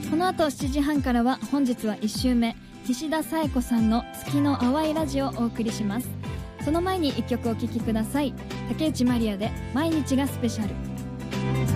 この後7時半からは本日は1週目、岸田紗恵子さんの月の淡いラジオをお送りします。その前に1曲お聴きください。竹内まりやで毎日がスペシャル。